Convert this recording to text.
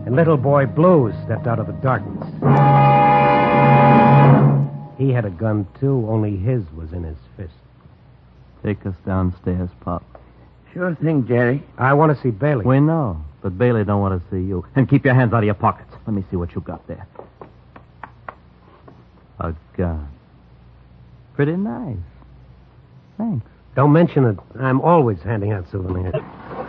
And little boy Blue stepped out of the darkness. He had a gun, too, only his was in his fist. Take us downstairs, Pop. Sure thing, Jerry. I want to see Bailey. We know, but Bailey don't want to see you. And keep your hands out of your pockets. Let me see what you got there. A gun. Pretty nice. Thanks. Don't mention it. I'm always handing out souvenirs.